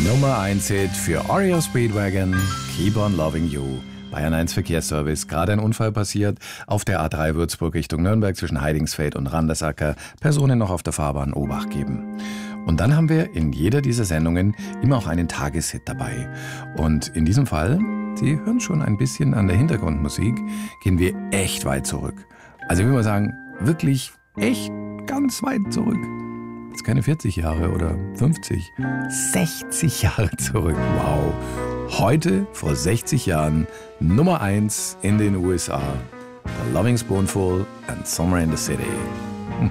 Nummer 1 Hit für Oreo Speedwagon, Keep on Loving You. Bayern 1 Verkehrsservice, gerade ein Unfall passiert auf der A3 Würzburg Richtung Nürnberg zwischen Heidingsfeld und Randersacker. Personen noch auf der Fahrbahn Obacht geben. Und dann haben wir in jeder dieser Sendungen immer auch einen Tageshit dabei. Und in diesem Fall, Sie hören schon ein bisschen an der Hintergrundmusik, gehen wir echt weit zurück. Also ich will mal sagen, wirklich echt ganz weit zurück. Jetzt keine 40 Jahre oder 50, 60 Jahre zurück. Wow. Heute, vor 60 Jahren, Nummer 1 in den USA. The Loving Spoonful and Summer in the City.